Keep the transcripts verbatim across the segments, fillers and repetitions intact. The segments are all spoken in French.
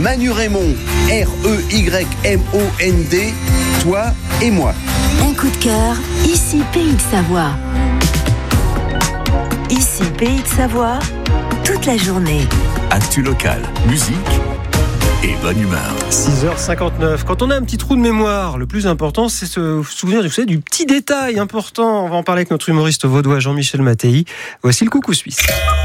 Manu Raymond, R E Y M O N D, toi et moi. Un coup de cœur, ici Pays de Savoie. Ici Pays de Savoie, toute la journée. Actu locale, musique et bonne humeur. six heures cinquante-neuf. Quand on a un petit trou de mémoire, le plus important, c'est se souvenir, vous savez, du petit détail important. On va en parler avec notre humoriste vaudois Jean-Michel Mattei. Voici le coucou suisse.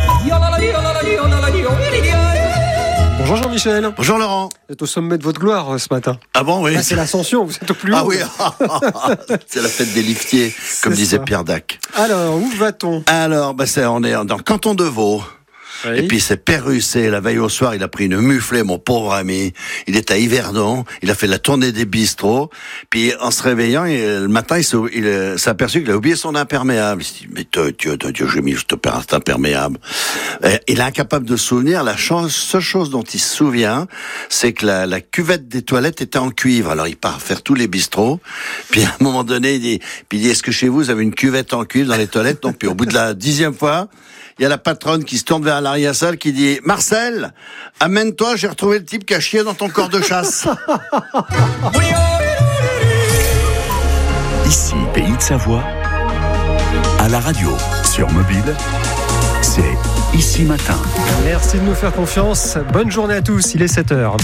Bonjour Jean-Michel. Bonjour Laurent. Vous êtes au sommet de votre gloire euh, ce matin. Ah bon, oui. Ah, c'est l'ascension, vous êtes au plus haut. Ah oui, c'est la fête des liftiers, comme C'est disait ça. Pierre Dac. Alors, où va-t-on ? Alors, bah c'est, on est dans le canton de Vaud. Oui. Et puis c'est Pérussé, la veille au soir, il a pris une muflée, mon pauvre ami. Il est à Yverdon, il a fait la tournée des bistrots. Puis en se réveillant, il, le matin, il s'est, il euh, s'est aperçu qu'il a oublié son imperméable. Il s'est dit, mais Dieu, Dieu, Dieu, j'ai mis cet imperméable. Et il est incapable de se souvenir. La chose, seule chose dont il se souvient, c'est que la, la cuvette des toilettes était en cuivre. Alors il part faire tous les bistrots. Puis à un moment donné, il dit, puis il dit, est-ce que chez vous, vous avez une cuvette en cuivre dans les toilettes? Donc, puis au bout de la dixième fois, il y a la patronne qui se tourne vers l'arrière-salle qui dit « Marcel, amène-toi, j'ai retrouvé le type qui a chié dans ton corps de chasse. » Ici, Pays de Savoie, à la radio, sur mobile, c'est Ici Matin. Merci de nous faire confiance. Bonne journée à tous, il est sept heures.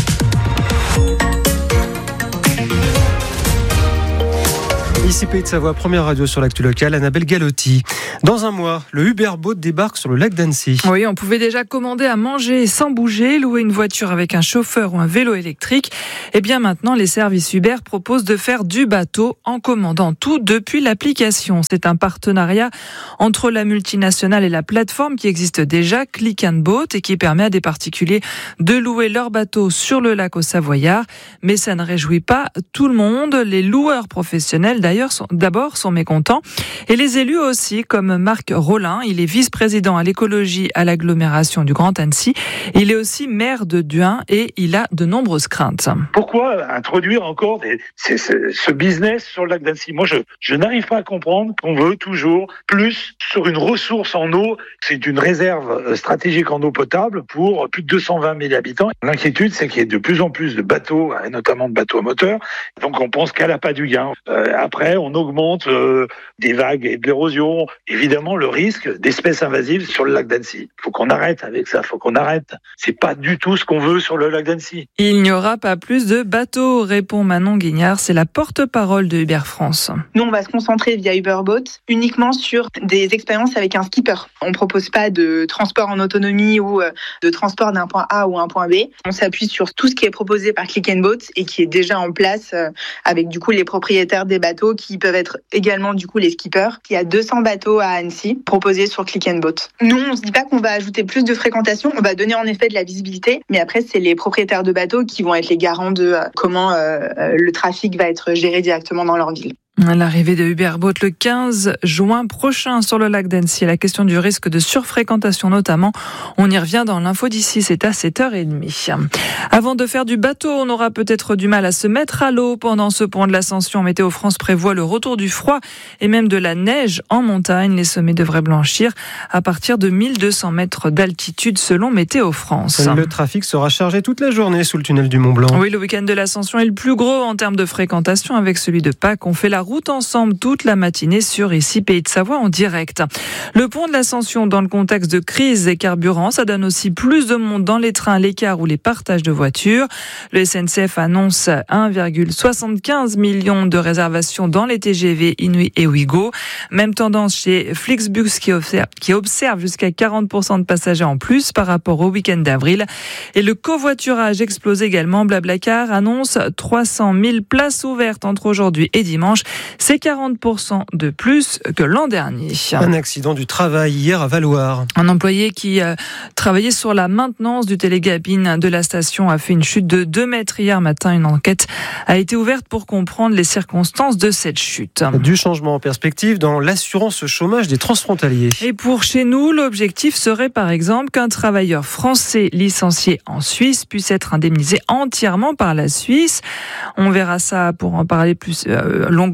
Ici Pays de Savoie, première radio sur l'actu locale, Annabelle Galotti. Dans un mois, le Uber Boat débarque sur le lac d'Annecy. Oui, on pouvait déjà commander à manger sans bouger, louer une voiture avec un chauffeur ou un vélo électrique. Et bien maintenant, les services Uber proposent de faire du bateau en commandant tout depuis l'application. C'est un partenariat entre la multinationale et la plateforme qui existe déjà, Click and Boat, et qui permet à des particuliers de louer leur bateau sur le lac au Savoyard. Mais ça ne réjouit pas tout le monde. Les loueurs professionnels, d'ailleurs, sont, d'abord sont mécontents. Et les élus aussi, comme Marc Rollin. Il est vice-président à l'écologie à l'agglomération du Grand Annecy. Il est aussi maire de Duin et il a de nombreuses craintes. Pourquoi introduire encore des, c'est, c'est, ce business sur le lac d'Annecy? Moi, je, je n'arrive pas à comprendre qu'on veut toujours plus sur une ressource en eau. C'est une réserve stratégique en eau potable pour plus de deux cent vingt mille habitants. L'inquiétude, c'est qu'il y ait de plus en plus de bateaux, et notamment de bateaux à moteur. Donc, on pense qu'à l'appât du gain. Euh, après, on augmente euh, des vagues et de l'érosion. Évidemment, le risque d'espèces invasives sur le lac d'Annecy. Il faut qu'on arrête avec ça, il faut qu'on arrête. C'est pas du tout ce qu'on veut sur le lac d'Annecy. Il n'y aura pas plus de bateaux, répond Manon Guignard. C'est la porte-parole de Uber France. Nous, on va se concentrer via Uber Boat uniquement sur des expériences avec un skipper. On ne propose pas de transport en autonomie ou de transport d'un point A ou un point B. On s'appuie sur tout ce qui est proposé par Click and Boat et qui est déjà en place avec du coup les propriétaires des bateaux qui peuvent être également du coup les skippers. Il y a deux cents bateaux à Annecy proposés sur Click and Boat. Nous, on ne se dit pas qu'on va ajouter plus de fréquentation, on va donner en effet de la visibilité, mais après c'est les propriétaires de bateaux qui vont être les garants de comment euh, le trafic va être géré directement dans leur ville. L'arrivée de Uber Boat le quinze juin prochain sur le lac d'Annecy. La question du risque de surfréquentation notamment. On y revient dans l'info d'ici, c'est à sept heures trente. Avant de faire du bateau, on aura peut-être du mal à se mettre à l'eau pendant ce pont de l'Ascension. Météo France prévoit le retour du froid et même de la neige en montagne. Les sommets devraient blanchir à partir de mille deux cents mètres d'altitude selon Météo France. Le trafic sera chargé toute la journée sous le tunnel du Mont Blanc. Oui, le week-end de l'Ascension est le plus gros en termes de fréquentation avec celui de Pâques. On fait la route ensemble toute la matinée sur Ici Pays de Savoie en direct. Le pont de l'Ascension dans le contexte de crise des carburants, ça donne aussi plus de monde dans les trains, les cars ou les partages de voitures. Le S N C F annonce un virgule soixante-quinze million de réservations dans les T G V Inouï et Ouigo. Même tendance chez Flixbus qui observe, qui observe jusqu'à quarante pour cent de passagers en plus par rapport au week-end d'avril. Et le covoiturage explose également. Blablacar annonce trois cent mille places ouvertes entre aujourd'hui et dimanche. C'est quarante pour cent de plus que l'an dernier. Un accident du travail hier à Valloire. Un employé qui euh, travaillait sur la maintenance du télégabine de la station a fait une chute de deux mètres hier matin. Une enquête a été ouverte pour comprendre les circonstances de cette chute. Du changement en perspective dans l'assurance chômage des transfrontaliers. Et pour chez nous, l'objectif serait par exemple qu'un travailleur français licencié en Suisse puisse être indemnisé entièrement par la Suisse. On verra ça pour en parler plus euh, longuement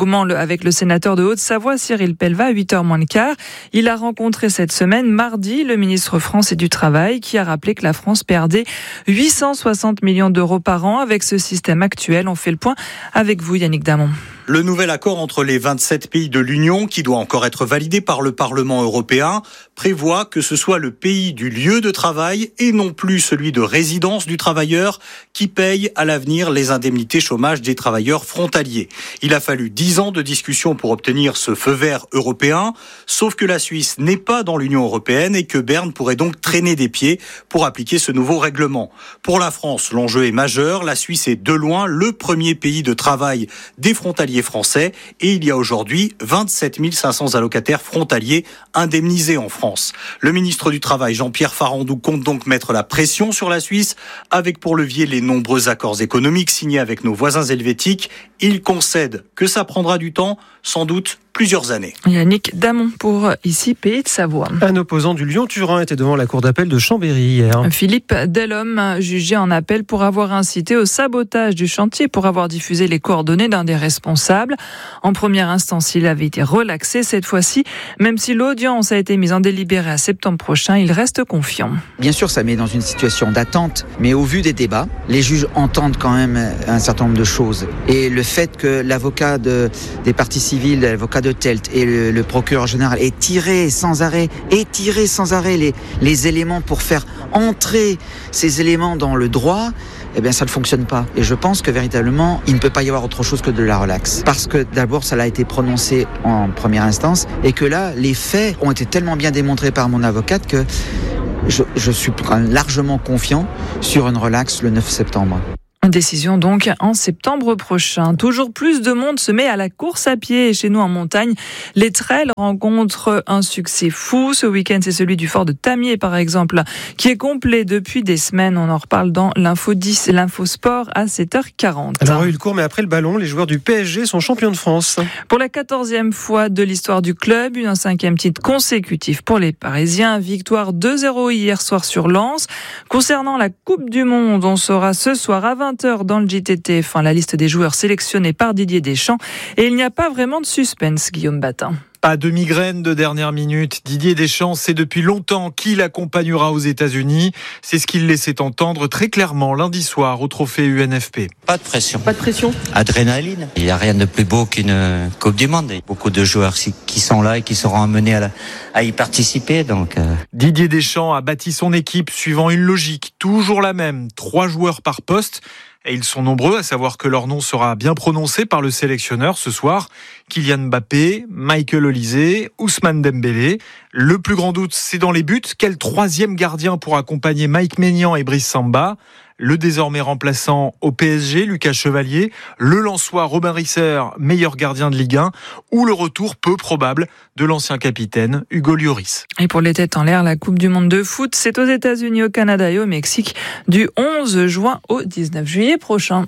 Mans avec le sénateur de Haute-Savoie, Cyril Pellevat, à huit heures moins le quart. Il a rencontré cette semaine, mardi, le ministre français du Travail qui a rappelé que la France perdait huit cent soixante millions d'euros par an avec ce système actuel. On fait le point avec vous, Yannick Damon. Le nouvel accord entre les vingt-sept pays de l'Union, qui doit encore être validé par le Parlement européen, prévoit que ce soit le pays du lieu de travail et non plus celui de résidence du travailleur qui paye à l'avenir les indemnités chômage des travailleurs frontaliers. Il a fallu dix ans de discussion pour obtenir ce feu vert européen, sauf que la Suisse n'est pas dans l'Union européenne et que Berne pourrait donc traîner des pieds pour appliquer ce nouveau règlement. Pour la France, l'enjeu est majeur. La Suisse est de loin le premier pays de travail des frontaliers français et il y a aujourd'hui vingt-sept mille cinq cents allocataires frontaliers indemnisés en France. Le ministre du Travail, Jean-Pierre Farandou, compte donc mettre la pression sur la Suisse avec pour levier les nombreux accords économiques signés avec nos voisins helvétiques. Il concède que ça prendra du temps, sans doute plusieurs années. Yannick Damon pour ici Pays de Savoie. Un opposant du Lyon-Turin était devant la cour d'appel de Chambéry hier. Philippe Delhomme, jugé en appel pour avoir incité au sabotage du chantier, pour avoir diffusé les coordonnées d'un des responsables. En première instance, il avait été relaxé. Cette fois-ci, même si l'audience a été mise en délibéré à septembre prochain, il reste confiant. Bien sûr, ça met dans une situation d'attente, mais au vu des débats, les juges entendent quand même un certain nombre de choses. Et le fait que l'avocat de, des parties civiles, l'avocat de Telt et le, le procureur général aient tiré sans arrêt, étiré sans arrêt les, les éléments pour faire entrer ces éléments dans le droit, eh bien ça ne fonctionne pas. Et je pense que véritablement, il ne peut pas y avoir autre chose que de la relaxe. Parce que d'abord, ça a été prononcé en première instance et que là, les faits ont été tellement bien démontrés par mon avocate que je, je suis largement confiant sur une relaxe le neuf septembre. Décision donc en septembre prochain. Toujours plus de monde se met à la course à pied. Et chez nous en montagne, les trails rencontrent un succès fou. Ce week-end, c'est celui du fort de Tamier, par exemple, qui est complet depuis des semaines. On en reparle dans l'info dix, l'info sport à sept heures quarante. Alors, il court, mais après le ballon, les joueurs du P S G sont champions de France. Pour la quatorzième fois de l'histoire du club, un cinquième titre consécutif pour les Parisiens. Victoire deux zéro hier soir sur Lens. Concernant la Coupe du Monde, on saura ce soir à vingt heures dans le J T T, enfin la liste des joueurs sélectionnés par Didier Deschamps. Et il n'y a pas vraiment de suspense, Guillaume Batin. Pas de migraine de dernière minute. Didier Deschamps sait depuis longtemps qui l'accompagnera aux États-Unis. C'est ce qu'il laissait entendre très clairement lundi soir au trophée U N F P. Pas de pression. Pas de pression. Adrénaline. Il n'y a rien de plus beau qu'une Coupe du Monde. Il y a beaucoup de joueurs qui sont là et qui seront amenés à, la, à y participer. Donc, euh... Didier Deschamps a bâti son équipe suivant une logique toujours la même. Trois joueurs par poste. Et ils sont nombreux à savoir que leur nom sera bien prononcé par le sélectionneur ce soir. Kylian Mbappé, Michael Olise, Ousmane Dembélé. Le plus grand doute, c'est dans les buts. Quel troisième gardien pour accompagner Mike Maignan et Brice Samba ? Le désormais remplaçant au P S G, Lucas Chevalier, le Lensois Robin Risser, meilleur gardien de Ligue un, ou le retour peu probable de l'ancien capitaine Hugo Lloris. Et pour les têtes en l'air, la Coupe du Monde de foot, c'est aux États-Unis, au Canada et au Mexique du onze juin au dix-neuf juillet prochain.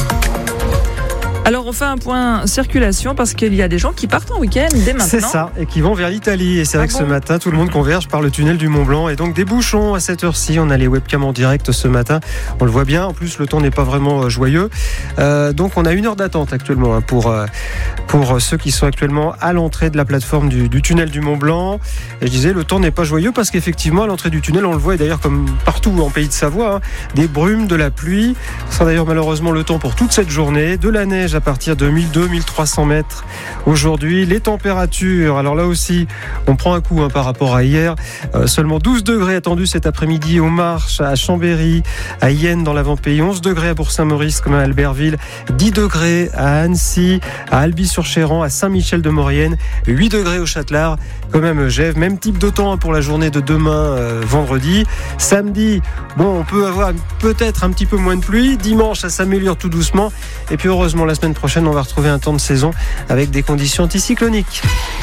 Alors on fait un point circulation parce qu'il y a des gens qui partent en week-end dès maintenant. C'est ça, et qui vont vers l'Italie. Et c'est vrai ah que bon ce matin, tout le monde converge par le tunnel du Mont-Blanc. Et donc des bouchons à cette heure-ci. On a les webcams en direct ce matin. On le voit bien. En plus, le temps n'est pas vraiment joyeux. Euh, donc on a une heure d'attente actuellement hein, pour, euh, pour ceux qui sont actuellement à l'entrée de la plateforme du, du tunnel du Mont-Blanc. Et je disais, le temps n'est pas joyeux parce qu'effectivement, à l'entrée du tunnel, on le voit, et d'ailleurs comme partout en Pays de Savoie, hein, des brumes, de la pluie. Ce sera d'ailleurs malheureusement le temps pour toute cette journée. De la neige à partir de mille deux cents à mille trois cents mètres aujourd'hui. Les températures, alors là aussi on prend un coup hein, par rapport à hier, euh, seulement douze degrés attendus cet après-midi aux Marches, à Chambéry, à Yenne dans l'avant-pays, onze degrés à Bourg-Saint-Maurice comme à Albertville, dix degrés à Annecy, à Albi-sur-Chéran, à Saint-Michel-de-Maurienne, huit degrés au Châtelard comme à Megève. Même type de temps pour la journée de demain euh, vendredi. Samedi, bon, on peut avoir peut-être un petit peu moins de pluie. Dimanche, ça s'améliore tout doucement. Et puis heureusement, la semaine prochaine, on va retrouver un temps de saison avec des conditions anticycloniques.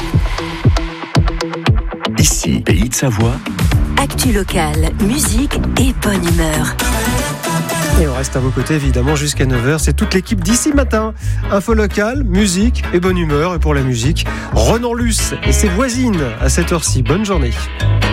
Ici, Pays de Savoie. Actu locale, musique et bonne humeur. Et on reste à vos côtés évidemment jusqu'à neuf heures. C'est toute l'équipe d'ici matin. Info locale, musique et bonne humeur. Et pour la musique, Renan Luce et ses voisines à cette heure-ci. Bonne journée.